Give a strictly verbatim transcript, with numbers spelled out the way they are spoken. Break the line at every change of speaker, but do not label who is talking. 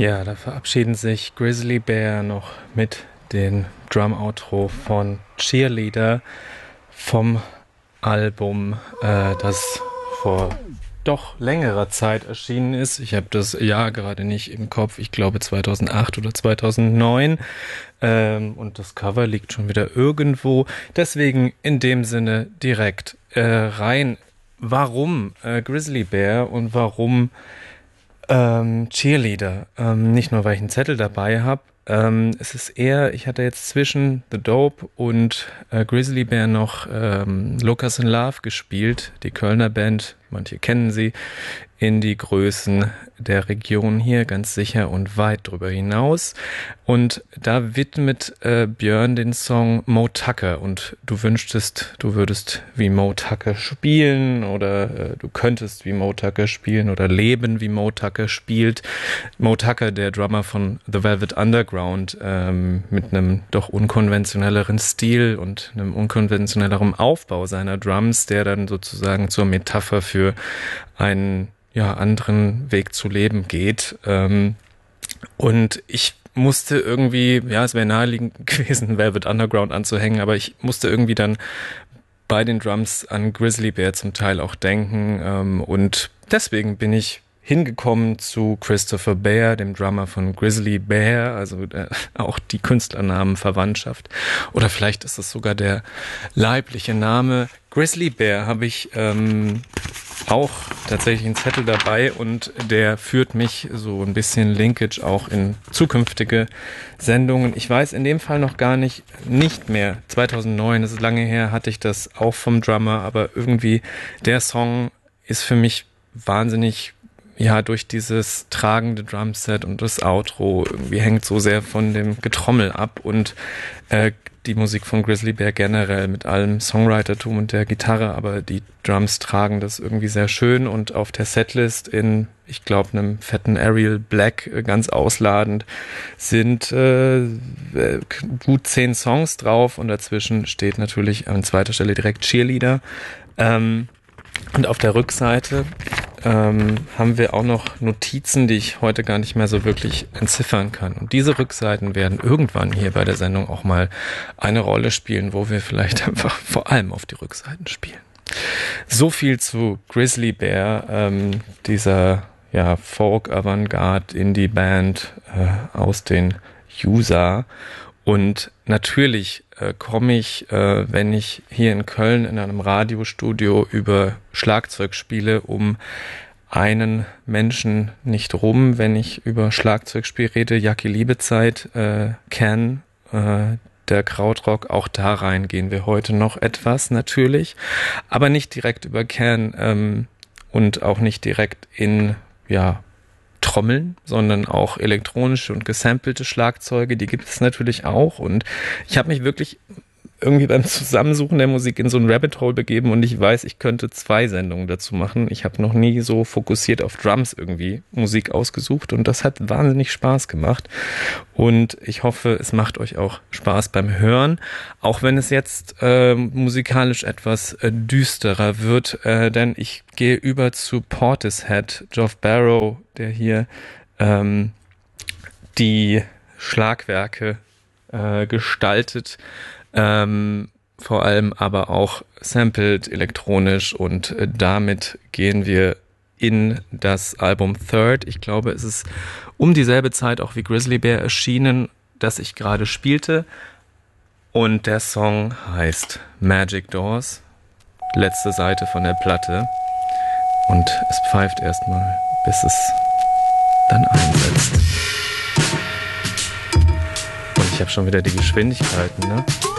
Ja, da verabschieden sich Grizzly Bear noch mit dem Drum-Outro von Cheerleader vom Album, äh, das vor doch längerer Zeit erschienen ist. Ich habe das Jahr gerade nicht im Kopf. Ich glaube zweitausendacht oder zweitausendneun. Ähm, und das Cover liegt schon wieder irgendwo. Deswegen in dem Sinne direkt äh, rein. Warum äh, Grizzly Bear und warum ähm, Cheerleader? Ähm, nicht nur, weil ich einen Zettel dabei habe. Ähm, es ist eher, ich hatte jetzt zwischen The Dope und äh, Grizzly Bear noch ähm, Lucas in Love gespielt, die Kölner Band, manche kennen sie, Indie-Größen der Region hier, ganz sicher und weit drüber hinaus. Und da widmet äh, Björn den Song Mo Tucker und du wünschtest, du würdest wie Mo Tucker spielen oder äh, du könntest wie Mo Tucker spielen oder leben wie Mo Tucker spielt. Mo Tucker, der Drummer von The Velvet Underground, ähm, mit einem doch unkonventionelleren Stil und einem unkonventionelleren Aufbau seiner Drums, der dann sozusagen zur Metapher für einen ja, anderen Weg zu leben geht. Ähm, und ich musste irgendwie, ja, es wäre naheliegend gewesen, Velvet Underground anzuhängen, aber ich musste irgendwie dann bei den Drums an Grizzly Bear zum Teil auch denken. Ähm, und deswegen bin ich hingekommen zu Christopher Bear, dem Drummer von Grizzly Bear, also äh, auch die Künstlernamen Verwandtschaft. Oder vielleicht ist es sogar der leibliche Name. Grizzly Bear habe ich ähm, auch tatsächlich einen Zettel dabei und der führt mich so ein bisschen Linkage auch in zukünftige Sendungen. Ich weiß in dem Fall noch gar nicht, nicht mehr, zweitausendneun, das ist lange her, hatte ich das auch vom Drummer, aber irgendwie der Song ist für mich wahnsinnig, ja, durch dieses tragende Drumset und das Outro irgendwie hängt so sehr von dem Getrommel ab und äh, die Musik von Grizzly Bear generell mit allem Songwritertum und der Gitarre, aber die Drums tragen das irgendwie sehr schön und auf der Setlist in, ich glaube, einem fetten Ariel Black äh, ganz ausladend sind äh, gut zehn Songs drauf und dazwischen steht natürlich an zweiter Stelle direkt Cheerleader. Ähm, und auf der Rückseite ähm, haben wir auch noch Notizen, die ich heute gar nicht mehr so wirklich entziffern kann. Und diese Rückseiten werden irgendwann hier bei der Sendung auch mal eine Rolle spielen, wo wir vielleicht einfach vor allem auf die Rückseiten spielen. So viel zu Grizzly Bear, ähm, dieser ja, Folk-Avantgarde-Indie-Band äh, aus den U S A. Und natürlich äh, komme ich, äh, wenn ich hier in Köln in einem Radiostudio über Schlagzeug spiele, um einen Menschen nicht rum, wenn ich über Schlagzeugspiel rede. Jackie Liebezeit, äh, Can, äh, der Krautrock, auch da rein gehen wir heute noch etwas natürlich, aber nicht direkt über Can ähm, und auch nicht direkt in, ja, Trommeln, sondern auch elektronische und gesampelte Schlagzeuge, die gibt es natürlich auch und ich habe mich wirklich irgendwie beim Zusammensuchen der Musik in so ein Rabbit Hole begeben und ich weiß, ich könnte zwei Sendungen dazu machen. Ich habe noch nie so fokussiert auf Drums irgendwie Musik ausgesucht und das hat wahnsinnig Spaß gemacht und ich hoffe, es macht euch auch Spaß beim Hören, auch wenn es jetzt äh, musikalisch etwas äh, düsterer wird, äh, denn ich gehe über zu Portishead, Geoff Barrow, der hier ähm, die Schlagwerke äh, gestaltet, Ähm, vor allem aber auch sampled elektronisch und äh, damit gehen wir in das Album Third. Ich glaube, es ist um dieselbe Zeit auch wie Grizzly Bear erschienen, das ich gerade spielte und der Song heißt Magic Doors, letzte Seite von der Platte und es pfeift erstmal, bis es dann einsetzt. Und ich habe schon wieder die Geschwindigkeiten, ne?